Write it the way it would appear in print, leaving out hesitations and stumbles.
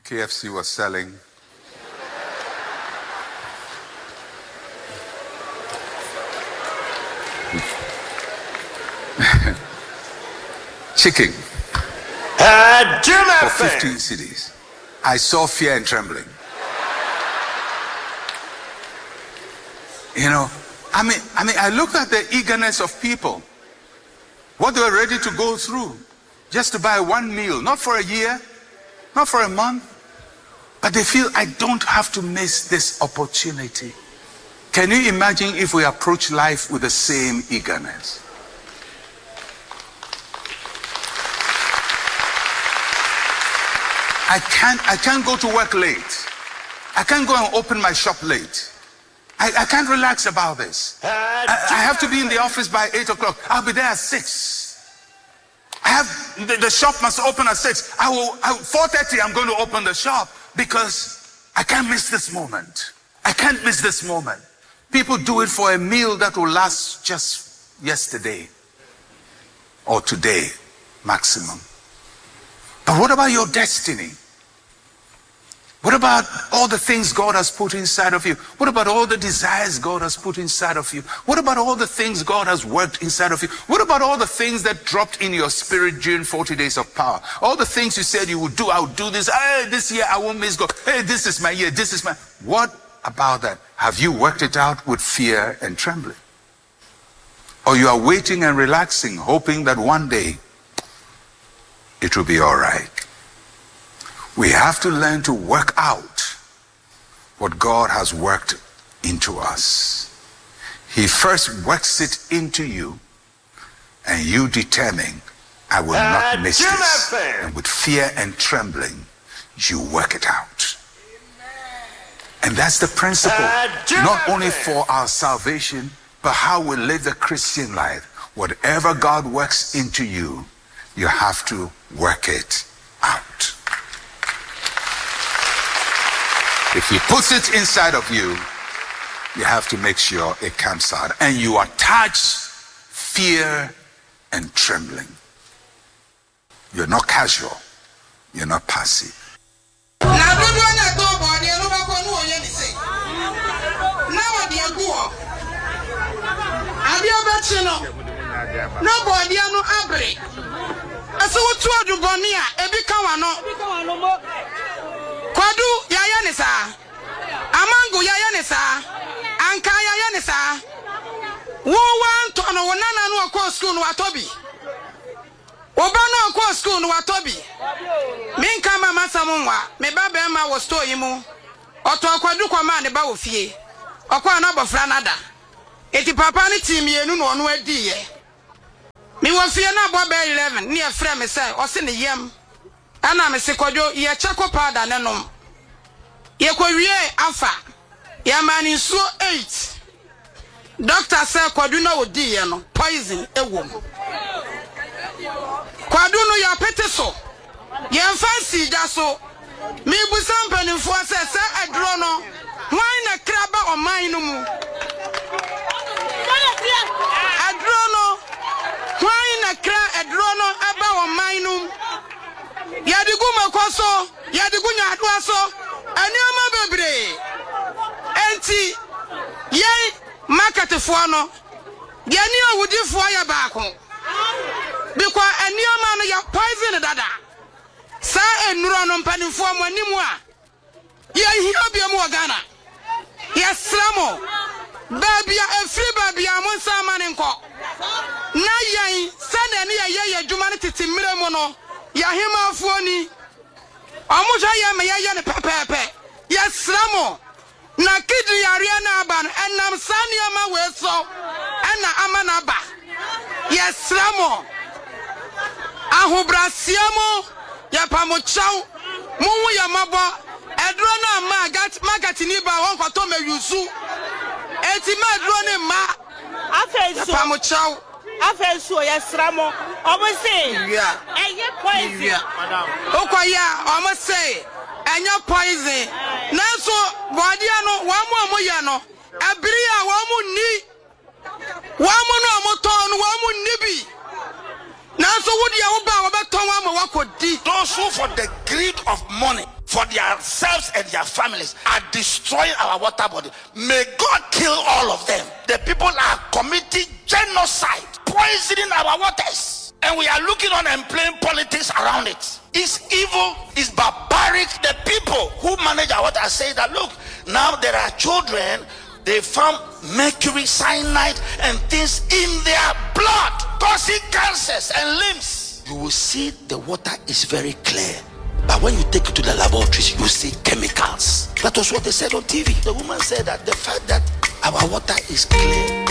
KFC was selling chicken for 15 cities. I saw fear and trembling. You know, I look at the eagerness of people, what they were ready to go through just to buy one meal, not for a year, not for a month, but they feel I don't have to miss this opportunity. Can you imagine if we approach life with the same eagerness? I can't go to work late. I can't go and open my shop late. I can't relax about this. I have to be in the office by 8 o'clock. I'll be there at 6. The shop must open at 6. 4:30 I'm going to open the shop because I can't miss this moment. I can't miss this moment. People do it for a meal that will last just yesterday or today maximum. But what about your destiny? What about all the things God has put inside of you? What about all the desires God has put inside of you? What about all the things God has worked inside of you? What about all the things that dropped in your spirit during 40 days of power? All the things you said you would do, I'll do this. Hey, this year I won't miss God. Hey, this is my year. This is my... What about that? Have you worked it out with fear and trembling? Or you are waiting and relaxing, hoping that one day it will be all right? We have to learn to work out what God has worked into us. He first works it into you, and you determine, I will not miss this. And with fear and trembling, you work it out. And that's the principle, not only for our salvation, but how we live the Christian life. Whatever God works into you, you have to work it out. If he puts it inside of you, you have to make sure it comes out. And you attach fear and trembling. You're not casual. You're not passive. Kwadu yaya nisa, amangu yaya nisa, anka yaya nisa. Wowan tono wonana no akọ school no atobi. Oba no akọ school no atobi. Minka mama samunwa, me baba ma wo store yimu. Oto akwadu kwama ne ba wo fie. Okwa na bofra nada. Eti papa ni team yenu no ono adi ye. Me wo fie na bo be 11, ne e frɛ me say, o se ne yam. Ana me se kodwo ye chako pada nenom ye kowie afa ye mani so 8 doctor say kodwo na odi ye no poison ewom kodwo no ya pete so ye fancy ja so me busam panimfo se edro no hwan na kraba oman no mu edro no hwan na kra edro no aba oman no mu Yadigu makoso, yadigu nyadwaso, anioma bebre. Enti, ye marketfo no, ye ni awudifo ya baako. Bikwa anioma no ya poison dada. Sa enuro no mpanimfo mo animu a. Ye hia bia mo Ghana. Ye sramo. Babia efri babia mo sama ne nko. Na yen sane ne ye adwuma ne titimire mo no. Yahima fuoni omuja ya me ya ne pepepe yesramo na kidri yare na aba enam sania ma weso ena amana ba yesramo ahobrasiamo ya pamochaw munwu ya mabo edro na ma market ni ba won kwato meyusu eti ma edro ne ma afeso pamochaw afeso yesramo obose eye poison okoya omose enya poison nanso bodia no wamu ye no abiri a wamu ni wamu no omoto no wamu ni bi Those who for the greed of money, for themselves and their families, are destroying our water body. May God kill all of them. The people are committing genocide, poisoning our waters. And we are looking on and playing politics around it. It's evil, it's barbaric. The people who manage our water say that, look, now there are children, they found mercury, cyanide, and things in their blood, causing cancers and limbs. You will see the water is very clear. But when you take it to the laboratories, you see chemicals. That was what they said on TV. The woman said that the fact that our water is clear